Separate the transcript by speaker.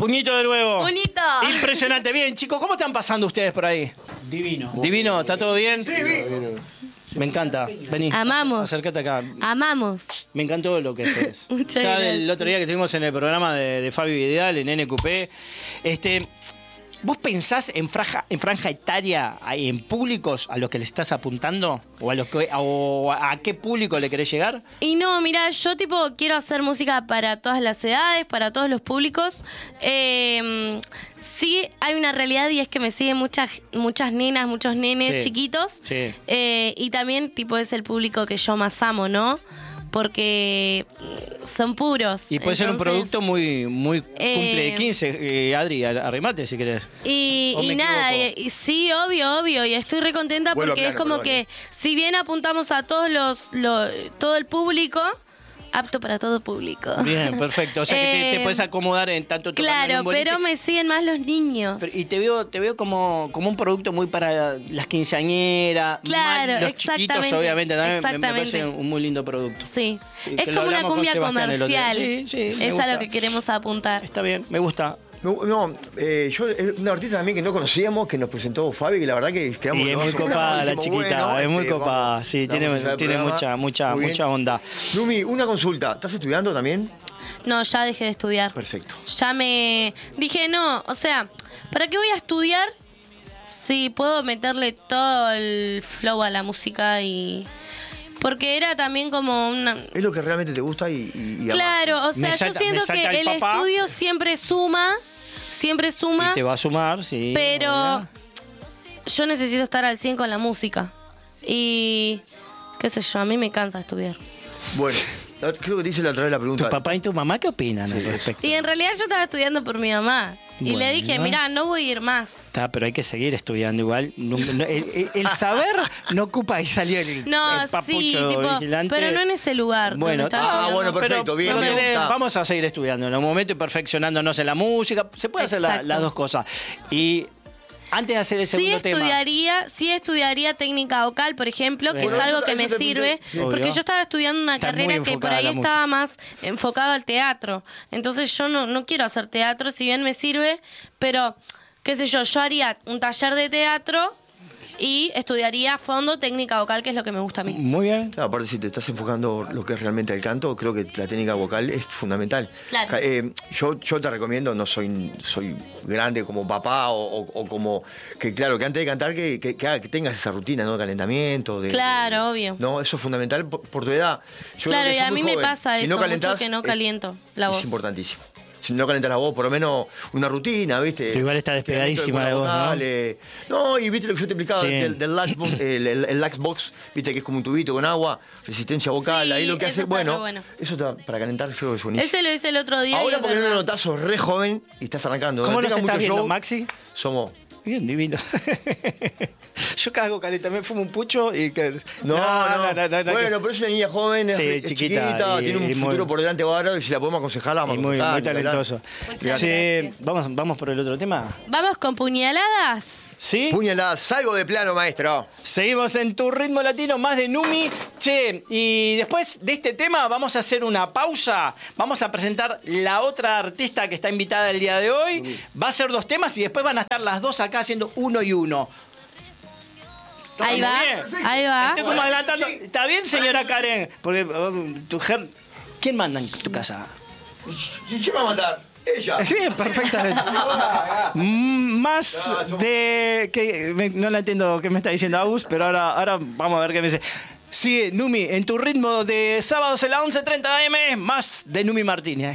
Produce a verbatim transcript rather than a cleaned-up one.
Speaker 1: Puñito de nuevo.
Speaker 2: Puñito.
Speaker 1: Impresionante. Bien, chicos, ¿cómo están pasando ustedes por ahí?
Speaker 3: Divino.
Speaker 1: Divino, ¿está todo bien? Divino. Me encanta. Vení.
Speaker 2: Amamos.
Speaker 1: Acércate acá.
Speaker 2: Amamos.
Speaker 1: Me encantó lo que haces.
Speaker 2: Muchas
Speaker 1: ya
Speaker 2: gracias.
Speaker 1: el otro día que estuvimos en el programa de, de Fabi Vidal, en N Q P, este, ¿vos pensás en franja, en franja etaria, en públicos a los que le estás apuntando? ¿O a, los que, o a qué público le querés llegar?
Speaker 2: Y no, mira, yo tipo quiero hacer música para todas las edades, para todos los públicos. Eh, sí hay una realidad y es que me siguen muchas muchas nenas, muchos nenes
Speaker 1: Sí,
Speaker 2: chiquitos.
Speaker 1: sí.
Speaker 2: Eh, y también tipo es el público que yo más amo, ¿no? Porque son puros.
Speaker 1: Y puede ser un
Speaker 2: Entonces,
Speaker 1: producto muy, muy
Speaker 2: eh,
Speaker 1: cumple de quince. Eh, Adri, arrimate si querés.
Speaker 2: Y,
Speaker 1: ¿O me
Speaker 2: y nada,
Speaker 1: equivoco?
Speaker 2: y, y sí, obvio, obvio, y estoy re contenta
Speaker 4: Vuelo
Speaker 2: porque
Speaker 4: plano,
Speaker 2: es como
Speaker 4: perdón,
Speaker 2: que
Speaker 4: eh.
Speaker 2: si bien apuntamos a todos los, lo- todo el público, apto para todo público.
Speaker 1: Bien, perfecto. O sea que te, te
Speaker 2: Eh,
Speaker 1: puedes acomodar en tanto tocando en
Speaker 2: Claro,
Speaker 1: un boliche.
Speaker 2: pero me siguen más los niños.
Speaker 1: Pero- y te veo, te veo como, como un producto muy para las quinceañeras.
Speaker 2: Claro,
Speaker 1: más los chiquitos,
Speaker 2: exactamente,
Speaker 1: obviamente, también me- me,
Speaker 2: exactamente.
Speaker 1: parece un muy lindo producto.
Speaker 2: Sí,
Speaker 1: Sí,
Speaker 2: es
Speaker 1: que lo
Speaker 2: como una
Speaker 1: hablamos con
Speaker 2: cumbia
Speaker 1: Sebastián el otro día.
Speaker 2: comercial.
Speaker 1: Sí, sí, me
Speaker 2: es a
Speaker 1: gusta.
Speaker 2: lo que queremos apuntar.
Speaker 1: Está bien, me gusta.
Speaker 4: No, no, eh, yo, es una artista también que no conocíamos, que nos presentó Fabi, que la verdad que quedamos
Speaker 1: Y es muy
Speaker 4: todos
Speaker 1: copada la
Speaker 4: dijimos,
Speaker 1: chiquita,
Speaker 4: bueno,
Speaker 1: es muy
Speaker 4: este,
Speaker 1: copada.
Speaker 4: vamos,
Speaker 1: Sí,
Speaker 4: vamos a
Speaker 1: tiene,
Speaker 4: hacer el
Speaker 1: tiene
Speaker 4: programa.
Speaker 1: mucha, mucha,
Speaker 4: Muy bien.
Speaker 1: mucha onda.
Speaker 4: Numi, una consulta, ¿estás estudiando también?
Speaker 2: No, ya dejé de estudiar.
Speaker 4: Perfecto.
Speaker 2: Ya me dije, no, o sea, ¿para qué voy a estudiar si puedo meterle todo el flow a la música? Y porque era también como una...
Speaker 4: Es lo que realmente te gusta y, y, y amás.
Speaker 2: Claro, o sea,
Speaker 1: Me salta-
Speaker 2: yo siento
Speaker 1: me salta
Speaker 2: que
Speaker 1: el
Speaker 2: el
Speaker 1: papá.
Speaker 2: estudio siempre suma, siempre suma,
Speaker 1: Y te va a sumar, sí.
Speaker 2: pero
Speaker 1: obvio.
Speaker 2: yo necesito estar al cien con la música. Y qué sé yo, a mí me cansa estudiar.
Speaker 4: Bueno, la- creo que te hice la otra vez la pregunta.
Speaker 1: ¿Tu papá y tu mamá qué opinan al respecto?
Speaker 2: Y en realidad yo estaba estudiando por mi mamá. Y le dije,
Speaker 1: Bueno.
Speaker 2: mirá, no voy a ir más.
Speaker 1: Está, pero hay que seguir estudiando igual. No- no- el, el- el saber no ocupa y salió el,
Speaker 2: No,
Speaker 1: el papucho
Speaker 2: sí, tipo,
Speaker 1: vigilante.
Speaker 2: pero no en ese lugar.
Speaker 1: Bueno,
Speaker 2: donde estaba
Speaker 4: ah,
Speaker 2: estudiando.
Speaker 4: bueno, perfecto, bien,
Speaker 1: pero
Speaker 4: bien,
Speaker 1: tenés-
Speaker 4: está.
Speaker 1: vamos a seguir estudiando en un momento y perfeccionándonos en la música. Se puede hacer la-
Speaker 2: Exacto.
Speaker 1: las dos cosas. Y antes de hacer el
Speaker 2: Sí
Speaker 1: segundo tema.
Speaker 2: estudiaría, sí estudiaría técnica vocal, por ejemplo, que
Speaker 1: Bueno,
Speaker 2: es algo
Speaker 4: eso-
Speaker 2: que
Speaker 4: eso
Speaker 2: me
Speaker 4: te
Speaker 2: sirve,
Speaker 4: apunté.
Speaker 2: porque
Speaker 1: Obvio.
Speaker 2: yo estaba estudiando una
Speaker 1: Está muy
Speaker 2: carrera que por
Speaker 1: enfocada a
Speaker 2: ahí
Speaker 1: la
Speaker 2: estaba más enfocado al teatro. Entonces yo no, no quiero hacer teatro, si bien me sirve, pero qué sé yo, yo haría un taller de teatro y estudiaría a fondo técnica vocal, que es lo que me gusta a mí.
Speaker 1: Muy bien.
Speaker 4: Claro, aparte, si te estás enfocando lo que es realmente el canto, creo que la técnica vocal es fundamental.
Speaker 2: Claro.
Speaker 4: Ja- eh, yo, yo te recomiendo, no soy, soy grande como papá o, o- o como que, claro, que antes de cantar que, que, que haga- que tengas esa rutina, ¿no? De calentamiento. De,
Speaker 2: Claro,
Speaker 4: de-
Speaker 2: obvio.
Speaker 4: No, eso es fundamental por, por tu edad. Yo
Speaker 2: Claro,
Speaker 4: creo que
Speaker 2: y
Speaker 4: sos
Speaker 2: a
Speaker 4: muy
Speaker 2: mí me
Speaker 4: joven.
Speaker 2: pasa
Speaker 4: Si
Speaker 2: eso
Speaker 4: no calentás,
Speaker 2: mucho que no
Speaker 4: es-
Speaker 2: caliento la voz.
Speaker 4: Es importantísimo. Si no calentas la voz, por lo menos una rutina, ¿viste?
Speaker 1: Tú igual estás despegadísima de vos, ¿no?
Speaker 4: vocales. ¿no? y viste lo que yo te explicaba
Speaker 1: Sí.
Speaker 4: del, del lax box, el, el, el lax box, viste que es como un tubito con agua, resistencia vocal,
Speaker 2: Sí,
Speaker 4: ahí lo que
Speaker 2: eso
Speaker 4: hace,
Speaker 2: está re
Speaker 4: bueno,
Speaker 2: bueno.
Speaker 4: eso está para calentar, yo creo que es buenísimo.
Speaker 2: Ese lo hice el otro día. y
Speaker 4: Ahora
Speaker 2: es
Speaker 4: porque no
Speaker 2: verdad.
Speaker 4: lo notás, sos re joven y estás arrancando.
Speaker 1: ¿Cómo
Speaker 4: Donde
Speaker 1: nos
Speaker 4: tengas
Speaker 1: estás
Speaker 4: mucho
Speaker 1: viendo,
Speaker 4: show,
Speaker 1: Maxi?
Speaker 4: Somos...
Speaker 1: Bien, divino. Yo cago caleta, me fumo un pucho y que.
Speaker 4: No, no,
Speaker 1: no, no,
Speaker 4: Bueno, pero es una niña joven, es,
Speaker 1: Sí,
Speaker 4: es
Speaker 1: chiquita,
Speaker 4: chiquita,
Speaker 1: y-
Speaker 4: tiene un
Speaker 1: y muy-
Speaker 4: futuro por delante bárbaro y si la podemos aconsejar, la vamos
Speaker 1: Y
Speaker 4: a
Speaker 1: muy,
Speaker 4: aconsejar,
Speaker 1: muy
Speaker 4: ni hablar.
Speaker 1: talentoso.
Speaker 2: Muchas
Speaker 1: Sí,
Speaker 2: gracias.
Speaker 1: vamos, vamos por el otro tema.
Speaker 2: Vamos con puñaladas.
Speaker 1: ¿Sí?
Speaker 4: Puñalada, salgo de plano, maestro.
Speaker 1: Seguimos en tu ritmo latino, más de Numi. Che, y después de este tema vamos a hacer una pausa. Vamos a presentar la otra artista que está invitada el día de hoy. Va a ser dos temas y después van a estar las dos acá haciendo uno y uno.
Speaker 2: Ahí
Speaker 1: Muy
Speaker 2: va,
Speaker 1: bien.
Speaker 2: ahí va.
Speaker 1: Estoy como adelantando. ¿Está bien, señora Karen? Porque um, tu ger... ¿Quién manda en tu casa?
Speaker 4: ¿Quién va a mandar? Ella.
Speaker 1: Bien, perfectamente. Mm, Más
Speaker 4: No, somos-
Speaker 1: de... Que, me- no la entiendo qué me está diciendo Agus, pero ahora, ahora vamos a ver qué me dice. Sigue, Numi, en tu ritmo de sábados a las once treinta a eme, más de Numi Martínez.